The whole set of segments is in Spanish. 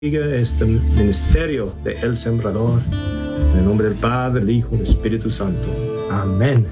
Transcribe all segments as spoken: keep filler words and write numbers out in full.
Este ministerio de El Sembrador, en el nombre del Padre, del Hijo y del Espíritu Santo. Amén.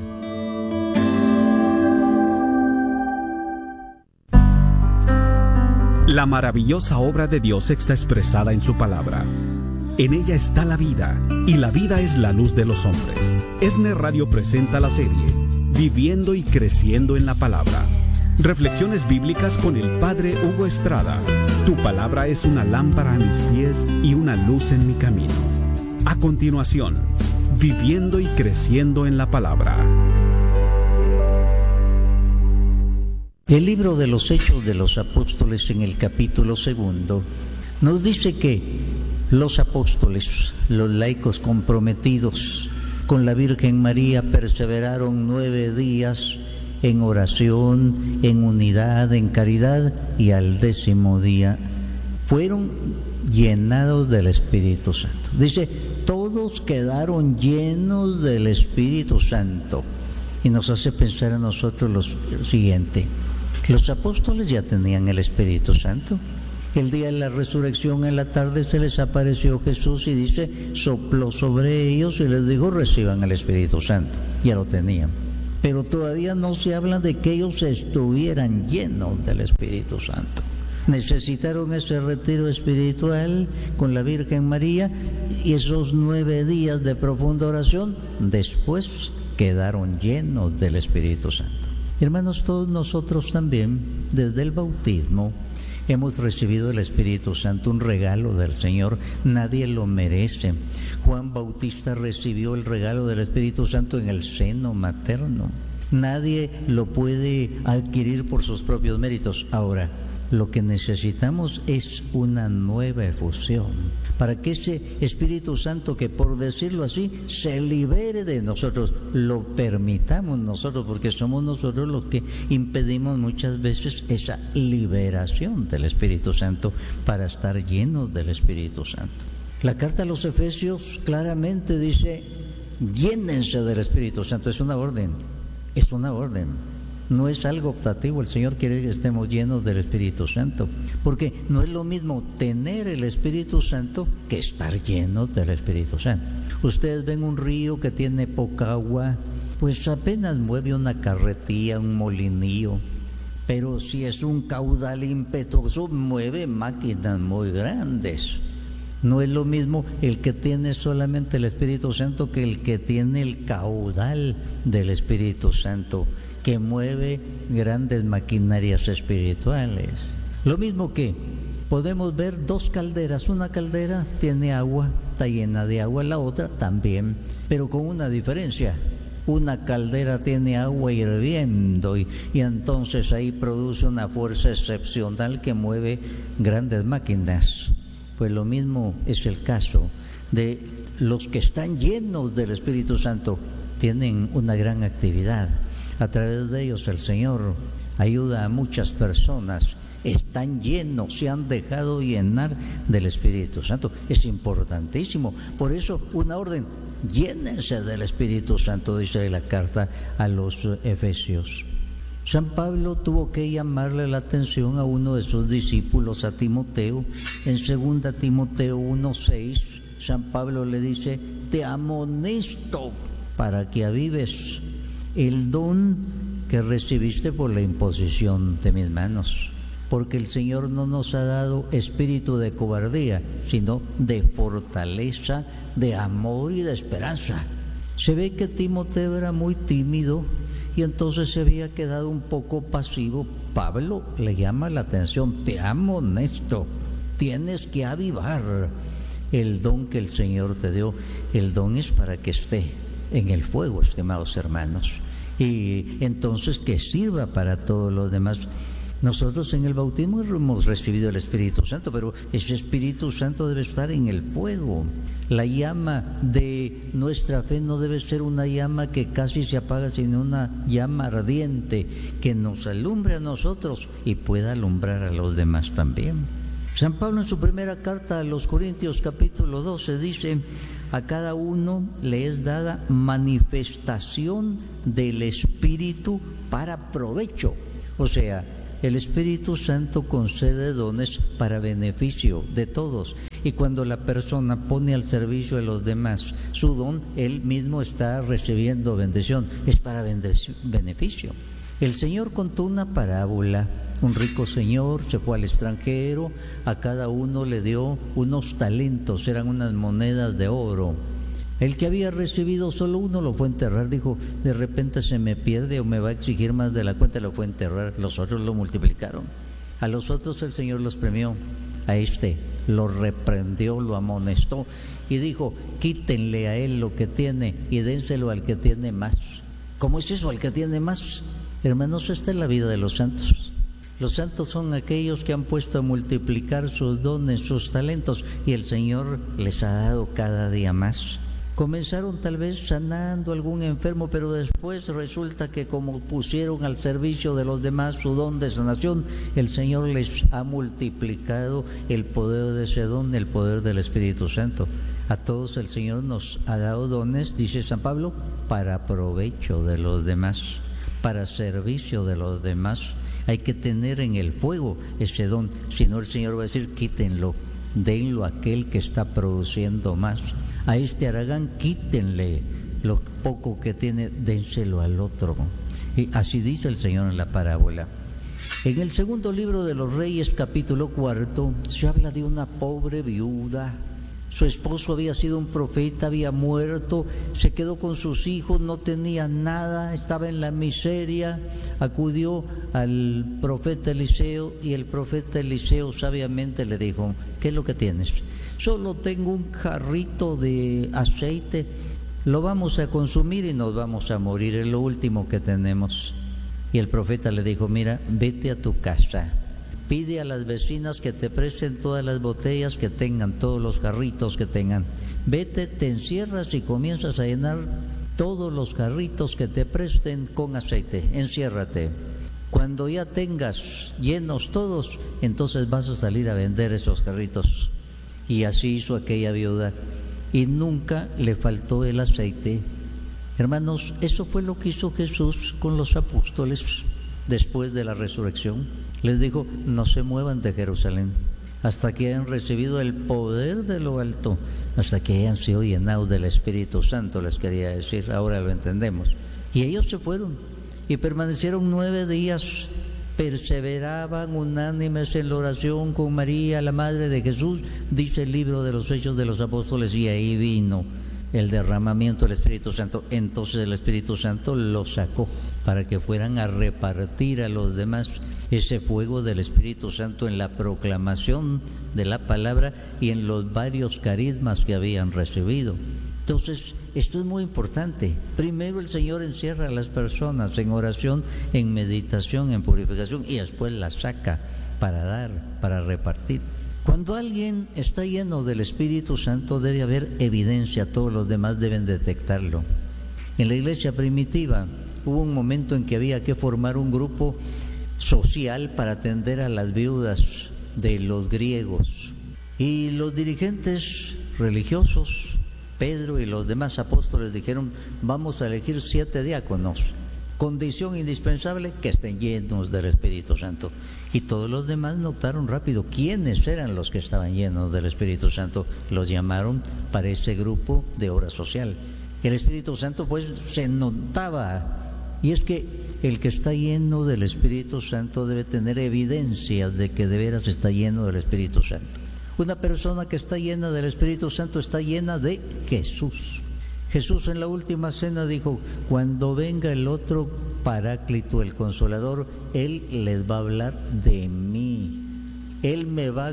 La maravillosa obra de Dios está expresada en su palabra. En ella está la vida, y la vida es la luz de los hombres. ESNE Radio presenta la serie Viviendo y Creciendo en la Palabra. Reflexiones bíblicas con el Padre Hugo Estrada. Tu palabra es una lámpara a mis pies y una luz en mi camino. A continuación, Viviendo y Creciendo en la Palabra. El libro de los Hechos de los Apóstoles, en el capítulo segundo, nos dice que los apóstoles, los laicos comprometidos con la Virgen María, perseveraron nueve días en oración, en unidad, en caridad, y al décimo día fueron llenados del Espíritu Santo. Dice, todos quedaron llenos del Espíritu Santo. Y nos hace pensar a nosotros lo siguiente: los apóstoles ya tenían el Espíritu Santo. El día de la resurrección, en la tarde, se les apareció Jesús y dice, sopló sobre ellos y les dijo, reciban el Espíritu Santo. Ya lo tenían. Pero todavía no se habla de que ellos estuvieran llenos del Espíritu Santo. Necesitaron ese retiro espiritual con la Virgen María y esos nueve días de profunda oración. Después quedaron llenos del Espíritu Santo. Hermanos, todos nosotros también, desde el bautismo, hemos recibido el Espíritu Santo, un regalo del Señor. Nadie lo merece. Juan Bautista recibió el regalo del Espíritu Santo en el seno materno. Nadie lo puede adquirir por sus propios méritos. Ahora, lo que necesitamos es una nueva efusión para que ese Espíritu Santo, que por decirlo así, se libere de nosotros, lo permitamos nosotros, porque somos nosotros los que impedimos muchas veces esa liberación del Espíritu Santo para estar llenos del Espíritu Santo. La carta a los Efesios claramente dice, llénense del Espíritu Santo. Es una orden, es una orden. No es algo optativo. El Señor quiere que estemos llenos del Espíritu Santo, porque no es lo mismo tener el Espíritu Santo que estar llenos del Espíritu Santo. Ustedes ven un río que tiene poca agua, pues apenas mueve una carretilla, un molinillo, pero si es un caudal impetuoso, mueve máquinas muy grandes. No es lo mismo el que tiene solamente el Espíritu Santo que el que tiene el caudal del Espíritu Santo, que mueve grandes maquinarias espirituales. Lo mismo que podemos ver dos calderas. Una caldera tiene agua, está llena de agua, la otra también, pero con una diferencia. Una caldera tiene agua hirviendo y, y entonces ahí produce una fuerza excepcional que mueve grandes máquinas. Pues lo mismo es el caso de los que están llenos del Espíritu Santo. Tienen una gran actividad. A través de ellos el Señor ayuda a muchas personas. Están llenos, se han dejado llenar del Espíritu Santo. Es importantísimo. Por eso una orden, llénense del Espíritu Santo, dice la carta a los Efesios. San Pablo tuvo que llamarle la atención a uno de sus discípulos, a Timoteo. En segunda Timoteo uno seis, San Pablo le dice, te amonesto para que avives el don que recibiste por la imposición de mis manos, porque el Señor no nos ha dado espíritu de cobardía, sino de fortaleza, de amor y de esperanza. Se ve que Timoteo era muy tímido y entonces se había quedado un poco pasivo. Pablo le llama la atención, te amonesto, tienes que avivar el don que el Señor te dio. El don es para que esté en el fuego, estimados hermanos, y entonces que sirva para todos los demás. Nosotros en el bautismo hemos recibido el Espíritu Santo, pero ese Espíritu Santo debe estar en el fuego. La llama de nuestra fe no debe ser una llama que casi se apaga, sino una llama ardiente que nos alumbre a nosotros y pueda alumbrar a los demás también. San Pablo en su primera carta a los Corintios capítulo doce dice, a cada uno le es dada manifestación del Espíritu para provecho. O sea, El Espíritu Santo concede dones para beneficio de todos. Y cuando la persona pone al servicio de los demás su don, él mismo está recibiendo bendición. Es para beneficio. El Señor contó una parábola. Un rico señor se fue al extranjero, a cada uno le dio unos talentos, eran unas monedas de oro. El que había recibido solo uno lo fue a enterrar, dijo, de repente se me pierde o me va a exigir más de la cuenta, lo fue a enterrar. Los otros lo multiplicaron. A los otros el Señor los premió, a este lo reprendió, lo amonestó y dijo, quítenle a él lo que tiene y dénselo al que tiene más. ¿Cómo es eso, al que tiene más? Hermanos, esta es la vida de los santos. Los santos son aquellos que han puesto a multiplicar sus dones, sus talentos, y el Señor les ha dado cada día más. Comenzaron tal vez sanando a algún enfermo, pero después resulta que como pusieron al servicio de los demás su don de sanación, el Señor les ha multiplicado el poder de ese don, el poder del Espíritu Santo. A todos el Señor nos ha dado dones, dice San Pablo, para provecho de los demás, para servicio de los demás. Hay que tener en el fuego ese don, si no el Señor va a decir, quítenlo, denlo a aquel que está produciendo más. A este Aragán quítenle lo poco que tiene, dénselo al otro. Y así dice el Señor en la parábola. En el segundo libro de los Reyes, capítulo cuarto, se habla de una pobre viuda. Su esposo había sido un profeta, había muerto, se quedó con sus hijos, no tenía nada, estaba en la miseria. Acudió al profeta Eliseo y el profeta Eliseo sabiamente le dijo, ¿qué es lo que tienes? Solo tengo un jarrito de aceite, lo vamos a consumir y nos vamos a morir, es lo último que tenemos. Y el profeta le dijo, mira, vete a tu casa. Pide a las vecinas que te presten todas las botellas que tengan, todos los jarritos que tengan. Vete, te encierras y comienzas a llenar todos los jarritos que te presten con aceite. Enciérrate. Cuando ya tengas llenos todos, entonces vas a salir a vender esos jarritos. Y así hizo aquella viuda. Y nunca le faltó el aceite. Hermanos, eso fue lo que hizo Jesús con los apóstoles después de la resurrección. Les dijo, no se muevan de Jerusalén hasta que hayan recibido el poder de lo alto, hasta que hayan sido llenados del Espíritu Santo, les quería decir, ahora lo entendemos. Y ellos se fueron y permanecieron nueve días, perseveraban unánimes en la oración con María, la Madre de Jesús, dice el libro de los Hechos de los Apóstoles, y ahí vino el derramamiento del Espíritu Santo. Entonces el Espíritu Santo los sacó para que fueran a repartir a los demás ese fuego del Espíritu Santo en la proclamación de la palabra y en los varios carismas que habían recibido. Entonces, esto es muy importante. Primero el Señor encierra a las personas en oración, en meditación, en purificación, y después las saca para dar, para repartir. Cuando alguien está lleno del Espíritu Santo debe haber evidencia, todos los demás deben detectarlo. En la iglesia primitiva hubo un momento en que había que formar un grupo social para atender a las viudas de los griegos, y los dirigentes religiosos, Pedro y los demás apóstoles, dijeron, vamos a elegir siete diáconos, condición indispensable que estén llenos del Espíritu Santo. Y todos los demás notaron rápido quiénes eran los que estaban llenos del Espíritu Santo. Los llamaron para ese grupo de obra social. El Espíritu Santo pues se notaba. Y es que el que está lleno del Espíritu Santo debe tener evidencia de que de veras está lleno del Espíritu Santo. Una persona que está llena del Espíritu Santo está llena de Jesús. Jesús en la última cena dijo, cuando venga el otro Paráclito, el Consolador, Él les va a hablar de mí. Él me va a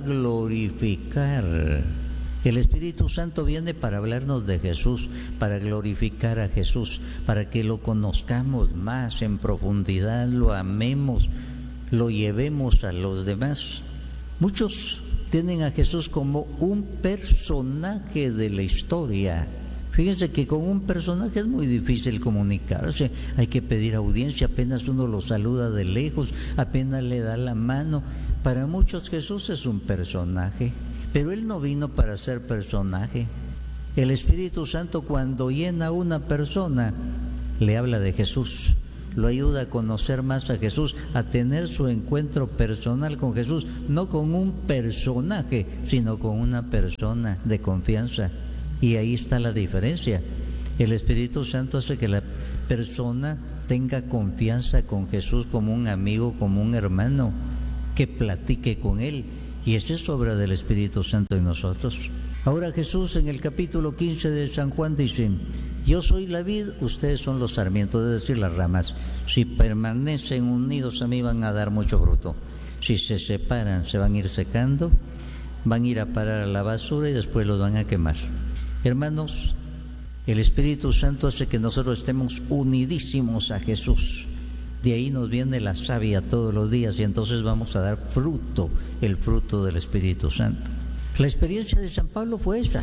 glorificar. El Espíritu Santo viene para hablarnos de Jesús, para glorificar a Jesús, para que lo conozcamos más en profundidad, lo amemos, lo llevemos a los demás. Muchos tienen a Jesús como un personaje de la historia. Fíjense que con un personaje es muy difícil comunicarse, hay que pedir audiencia, apenas uno lo saluda de lejos, apenas le da la mano. Para muchos Jesús es un personaje. Pero Él no vino para ser personaje. El Espíritu Santo cuando llena a una persona, le habla de Jesús, lo ayuda a conocer más a Jesús, a tener su encuentro personal con Jesús, no con un personaje, sino con una persona de confianza. Y ahí está la diferencia. El Espíritu Santo hace que la persona tenga confianza con Jesús como un amigo, como un hermano, que platique con Él. Y esa es obra del Espíritu Santo en nosotros. Ahora Jesús en el capítulo quince de San Juan dice: yo soy la vid, ustedes son los sarmientos, es decir, las ramas. Si permanecen unidos a mí van a dar mucho fruto. Si se separan, se van a ir secando, van a ir a parar a la basura y después los van a quemar. Hermanos, el Espíritu Santo hace que nosotros estemos unidísimos a Jesús. De ahí nos viene la savia todos los días y entonces vamos a dar fruto, el fruto del Espíritu Santo. La experiencia de San Pablo fue esa.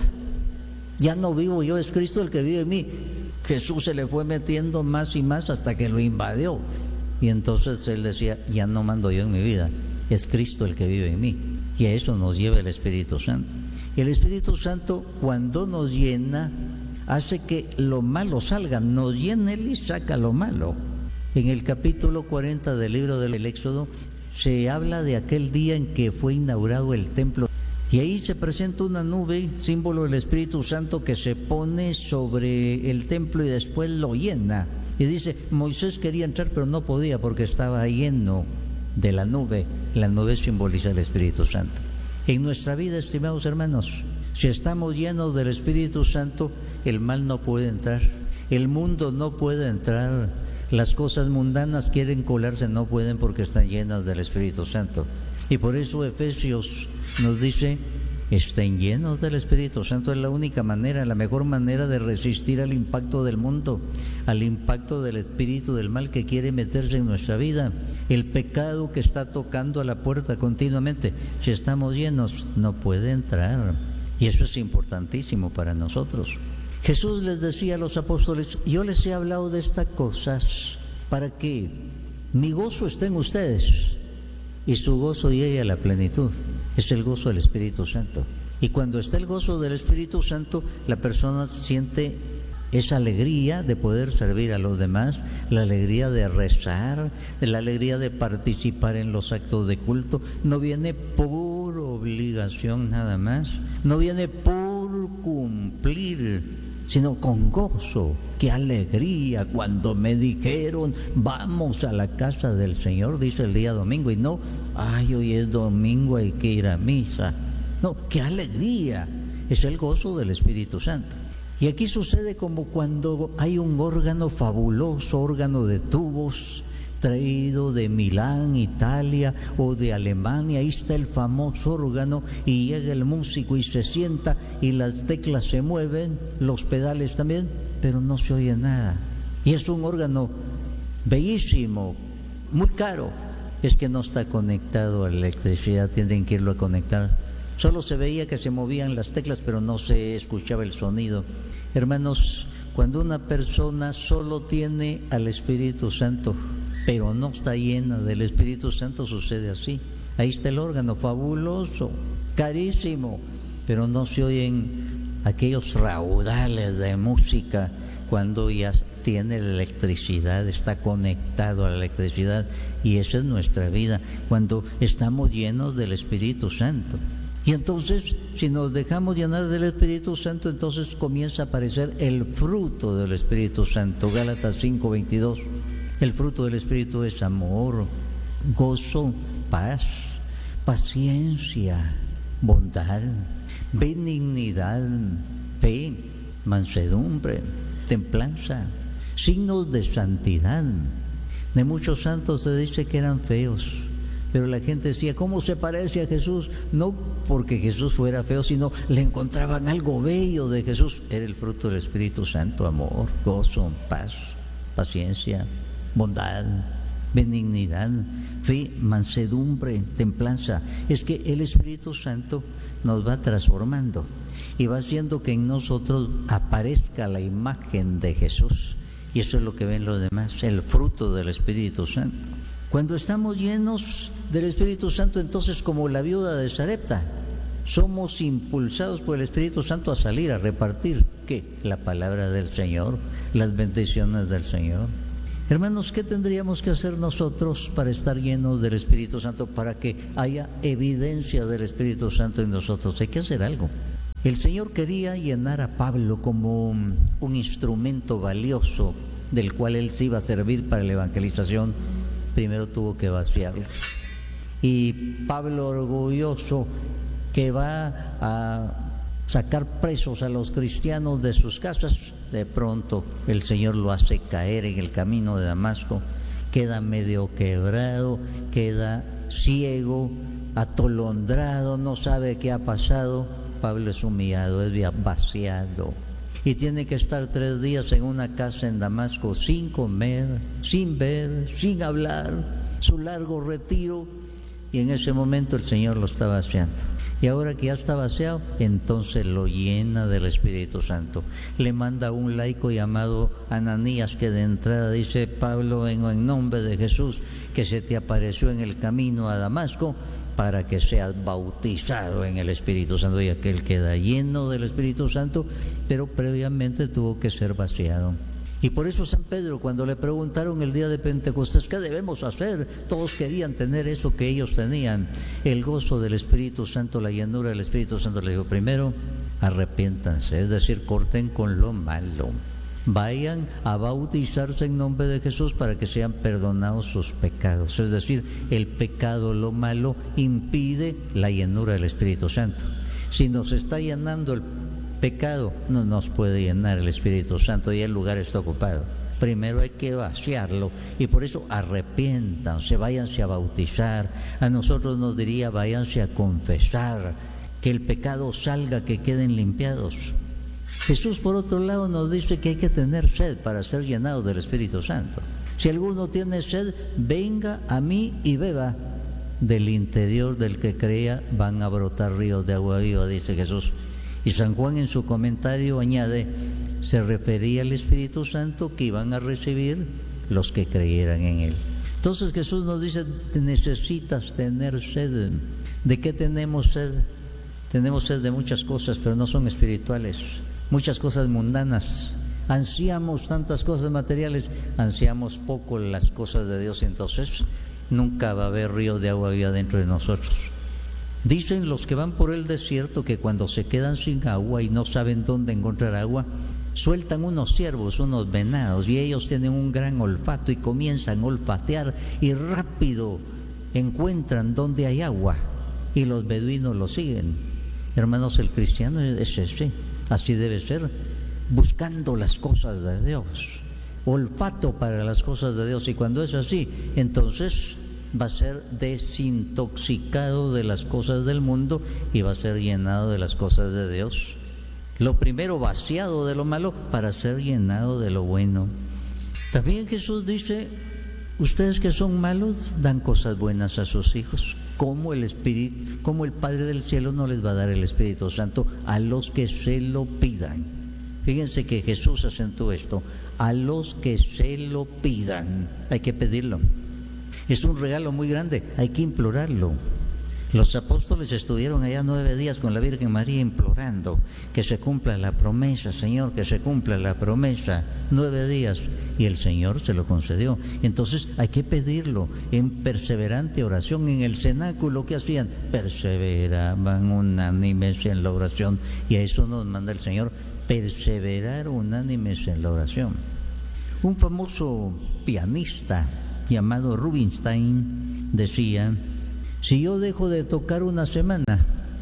Ya no vivo yo, es Cristo el que vive en mí. Jesús se le fue metiendo más y más hasta que lo invadió. Y entonces él decía, ya no mando yo en mi vida, es Cristo el que vive en mí. Y a eso nos lleva el Espíritu Santo. Y el Espíritu Santo, cuando nos llena, hace que lo malo salga. Nos llena Él y saca lo malo. En el capítulo cuarenta del libro del Éxodo se habla de aquel día en que fue inaugurado el templo. Y ahí se presenta una nube, símbolo del Espíritu Santo, que se pone sobre el templo y después lo llena. Y dice, Moisés quería entrar pero no podía porque estaba lleno de la nube. La nube simboliza el Espíritu Santo. En nuestra vida, estimados hermanos, si estamos llenos del Espíritu Santo, el mal no puede entrar, el mundo no puede entrar, las cosas mundanas quieren colarse, no pueden porque están llenas del Espíritu Santo. Y por eso Efesios nos dice, estén llenos del Espíritu Santo. Es la única manera, la mejor manera de resistir al impacto del mundo, al impacto del espíritu del mal que quiere meterse en nuestra vida, el pecado que está tocando a la puerta continuamente. Si estamos llenos, no puede entrar. Y eso es importantísimo para nosotros. Jesús les decía a los apóstoles, yo les he hablado de estas cosas para que mi gozo esté en ustedes y su gozo llegue a la plenitud. Es el gozo del Espíritu Santo. Y cuando está el gozo del Espíritu Santo, la persona siente esa alegría de poder servir a los demás, la alegría de rezar, la alegría de participar en los actos de culto. No viene por obligación nada más, no viene por cumplir, sino con gozo. ¡Qué alegría cuando me dijeron vamos a la casa del Señor! Dice el día domingo, y no, ay, hoy es domingo, hay que ir a misa. No, ¡qué alegría! Es el gozo del Espíritu Santo. Y aquí sucede como cuando hay un órgano fabuloso, órgano de tubos, traído de Milán, Italia o de Alemania. Ahí está el famoso órgano y llega el músico y se sienta y las teclas se mueven, los pedales también, pero no se oye nada. Y es un órgano bellísimo, muy caro. Es que no está conectado a la electricidad, tienen que irlo a conectar. Solo se veía que se movían las teclas, pero no se escuchaba el sonido. Hermanos, cuando una persona solo tiene al Espíritu Santo, pero no está llena del Espíritu Santo, sucede así. Ahí está el órgano, fabuloso, carísimo, pero no se oyen aquellos raudales de música cuando ya tiene la electricidad, está conectado a la electricidad. Y esa es nuestra vida, cuando estamos llenos del Espíritu Santo. Y entonces, si nos dejamos llenar del Espíritu Santo, entonces comienza a aparecer el fruto del Espíritu Santo. Gálatas cinco veintidós. El fruto del Espíritu es amor, gozo, paz, paciencia, bondad, benignidad, fe, mansedumbre, templanza, signos de santidad. De muchos santos se dice que eran feos, pero la gente decía, ¿cómo se parece a Jesús? No porque Jesús fuera feo, sino le encontraban algo bello de Jesús. Era el fruto del Espíritu Santo, amor, gozo, paz, paciencia, bondad, benignidad, fe, mansedumbre, templanza. Es que el Espíritu Santo nos va transformando y va haciendo que en nosotros aparezca la imagen de Jesús. Y eso es lo que ven los demás, el fruto del Espíritu Santo. Cuando estamos llenos del Espíritu Santo, entonces, como la viuda de Sarepta, somos impulsados por el Espíritu Santo a salir, a repartir, ¿qué? La palabra del Señor, las bendiciones del Señor. Hermanos, ¿qué tendríamos que hacer nosotros para estar llenos del Espíritu Santo, para que haya evidencia del Espíritu Santo en nosotros? Hay que hacer algo. El Señor quería llenar a Pablo como un, un instrumento valioso del cual él se iba a servir para la evangelización. Primero tuvo que vaciarlo. Y Pablo, orgulloso, que va a sacar presos a los cristianos de sus casas, de pronto el Señor lo hace caer en el camino de Damasco, queda medio quebrado, queda ciego, atolondrado, no sabe qué ha pasado. Pablo es humillado, es vaciado, y tiene que estar tres días en una casa en Damasco sin comer, sin ver, sin hablar, su largo retiro, y en ese momento el Señor lo está vaciando. Y ahora que ya está vaciado, entonces lo llena del Espíritu Santo. Le manda a un laico llamado Ananías, que de entrada dice: Pablo, vengo en nombre de Jesús, que se te apareció en el camino a Damasco, para que seas bautizado en el Espíritu Santo. Y aquel queda lleno del Espíritu Santo, pero previamente tuvo que ser vaciado. Y por eso San Pedro, cuando le preguntaron el día de Pentecostés qué debemos hacer, todos querían tener eso que ellos tenían, el gozo del Espíritu Santo, la llenura del Espíritu Santo. Le dijo: primero, arrepiéntanse, es decir, corten con lo malo, vayan a bautizarse en nombre de Jesús para que sean perdonados sus pecados. Es decir, el pecado, lo malo, impide la llenura del Espíritu Santo. Si nos está llenando el pecado, no nos puede llenar el Espíritu Santo, y el lugar está ocupado. Primero hay que vaciarlo, y por eso arrepiéntanse, váyanse a bautizar. A nosotros nos diría: váyanse a confesar, que el pecado salga, que queden limpiados. Jesús, por otro lado, nos dice que hay que tener sed para ser llenados del Espíritu Santo. Si alguno tiene sed, venga a mí y beba. Del interior del que crea van a brotar ríos de agua viva, dice Jesús. Y San Juan en su comentario añade: se refería al Espíritu Santo que iban a recibir los que creyeran en Él. Entonces Jesús nos dice: necesitas tener sed. ¿De qué tenemos sed? Tenemos sed de muchas cosas, pero no son espirituales. Muchas cosas mundanas. Ansiamos tantas cosas materiales, ansiamos poco las cosas de Dios, y entonces nunca va a haber río de agua viva dentro de nosotros. Dicen los que van por el desierto que cuando se quedan sin agua y no saben dónde encontrar agua, sueltan unos ciervos, unos venados, y ellos tienen un gran olfato y comienzan a olfatear y rápido encuentran dónde hay agua, y los beduinos lo siguen. Hermanos, el cristiano es ese, así debe ser, buscando las cosas de Dios, olfato para las cosas de Dios, y cuando es así, entonces va a ser desintoxicado de las cosas del mundo y va a ser llenado de las cosas de Dios. Lo primero, vaciado de lo malo para ser llenado de lo bueno. También Jesús dice: ustedes que son malos dan cosas buenas a sus hijos. ¿Cómo el Espíritu, cómo el Padre del cielo no les va a dar el Espíritu Santo a los que se lo pidan? Fíjense que Jesús acentúa esto: a los que se lo pidan. Hay que pedirlo. Es un regalo muy grande, hay que implorarlo. Los apóstoles estuvieron allá nueve días con la Virgen María implorando que se cumpla la promesa, Señor, que se cumpla la promesa. Nueve días, y el Señor se lo concedió. Entonces hay que pedirlo en perseverante oración. En el cenáculo, ¿qué hacían? Perseveraban unánimes en la oración, y a eso nos manda el Señor: perseverar unánimes en la oración. Un famoso pianista llamado Rubinstein decía: si yo dejo de tocar una semana,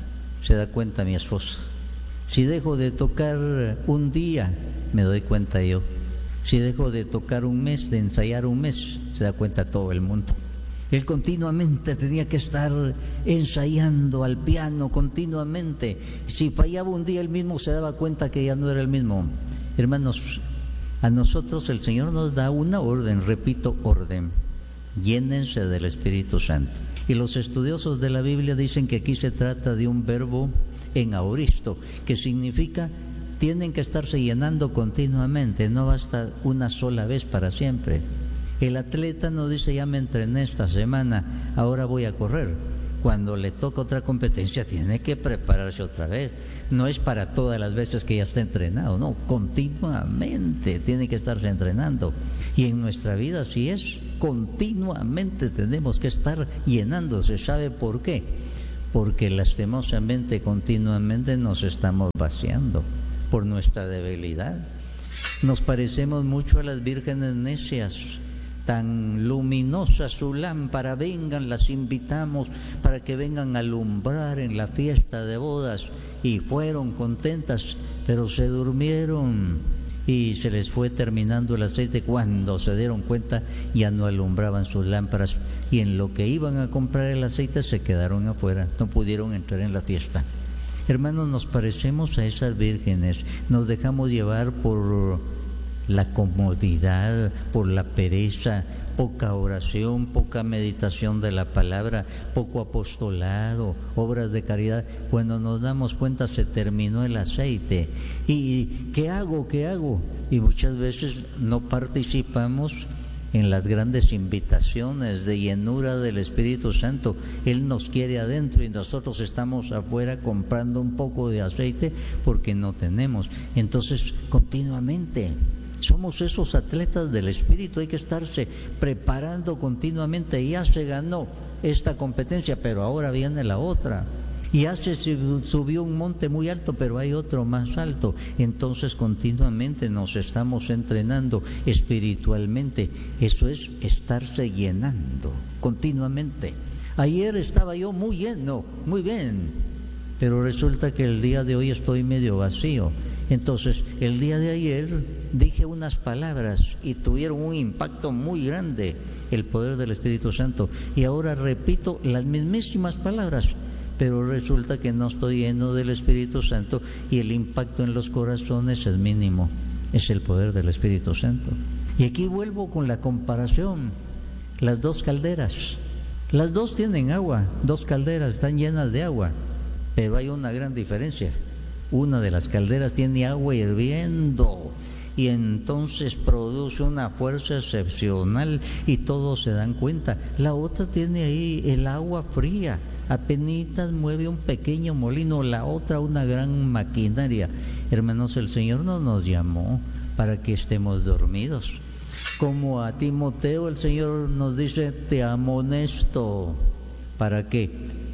se da cuenta mi esposa. Si dejo de tocar un día, me doy cuenta yo. Si dejo de tocar un mes, de ensayar un mes, se da cuenta todo el mundo. Él continuamente tenía que estar ensayando al piano, continuamente. Si fallaba un día, él mismo se daba cuenta que ya no era el mismo. Hermanos, a nosotros el Señor nos da una orden, repito, orden: llénense del Espíritu Santo. Y los estudiosos de la Biblia dicen que aquí se trata de un verbo en aoristo, que significa tienen que estarse llenando continuamente, no basta una sola vez para siempre. El atleta no dice: ya me entrené esta semana, ahora voy a correr. cuando le toca otra competencia tiene que prepararse otra vez. No es para todas las veces que ya está entrenado, no, continuamente tiene que estarse entrenando. Y en nuestra vida así es, continuamente tenemos que estar llenándose. ¿Sabe por qué? Porque lastimosamente continuamente nos estamos vaciando por nuestra debilidad. Nos parecemos mucho a las vírgenes necias. Tan luminosa su lámpara, vengan, las invitamos para que vengan a alumbrar en la fiesta de bodas. Y fueron contentas, pero se durmieron y se les fue terminando el aceite. Cuando se dieron cuenta ya no alumbraban sus lámparas, y en lo que iban a comprar el aceite se quedaron afuera, no pudieron entrar en la fiesta. Hermanos, nos parecemos a esas vírgenes, nos dejamos llevar por la comodidad, por la pereza, poca oración, poca meditación de la palabra, poco apostolado, obras de caridad. Cuando nos damos cuenta se terminó el aceite. ¿Y qué hago? ¿Qué hago? Y muchas veces no participamos en las grandes invitaciones de llenura del Espíritu Santo. Él nos quiere adentro y nosotros estamos afuera comprando un poco de aceite porque no tenemos. Entonces, continuamente somos esos atletas del Espíritu, hay que estarse preparando continuamente. Ya se ganó esta competencia, pero ahora viene la otra. Ya se subió un monte muy alto, pero hay otro más alto. Entonces continuamente nos estamos entrenando espiritualmente. Eso es estarse llenando continuamente. Ayer estaba yo muy lleno, muy bien, pero resulta que el día de hoy estoy medio vacío. Entonces, el día de ayer dije unas palabras y tuvieron un impacto muy grande, el poder del Espíritu Santo. Y ahora repito las mismísimas palabras, pero resulta que no estoy lleno del Espíritu Santo y el impacto en los corazones es mínimo. Es el poder del Espíritu Santo. Y aquí vuelvo con la comparación. Las dos calderas. Las dos tienen agua, dos calderas están llenas de agua, pero hay una gran diferencia. Una de las calderas tiene agua hirviendo y entonces produce una fuerza excepcional y todos se dan cuenta. La otra tiene ahí el agua fría, apenitas mueve un pequeño molino, la otra una gran maquinaria. Hermanos, el Señor no nos llamó para que estemos dormidos. Como a Timoteo el Señor nos dice, te amonesto para que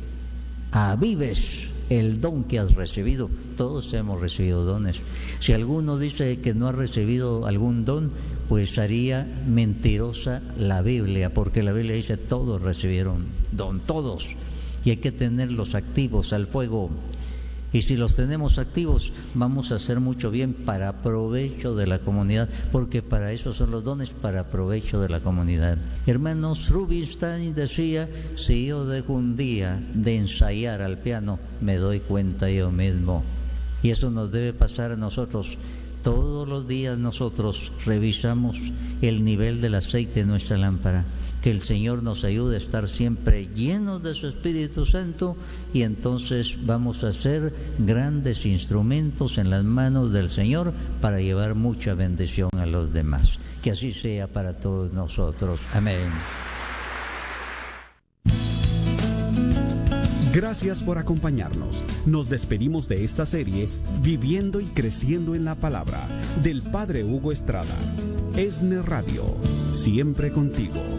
avives el don que has recibido. Todos hemos recibido dones. Si alguno dice que no ha recibido algún don, pues haría mentirosa la Biblia, porque la Biblia dice todos recibieron don, todos, y hay que tenerlos activos al fuego. Y si los tenemos activos, vamos a hacer mucho bien para provecho de la comunidad, porque para eso son los dones, para provecho de la comunidad. Hermanos, Rubinstein decía, si yo dejo un día de ensayar al piano, me doy cuenta yo mismo. Y eso nos debe pasar a nosotros. Todos los días nosotros revisamos el nivel del aceite de nuestra lámpara. Que el Señor nos ayude a estar siempre llenos de su Espíritu Santo, y entonces vamos a ser grandes instrumentos en las manos del Señor para llevar mucha bendición a los demás. Que así sea para todos nosotros. Amén. Gracias por acompañarnos. Nos despedimos de esta serie Viviendo y Creciendo en la Palabra del Padre Hugo Estrada. ESNE Radio, siempre contigo.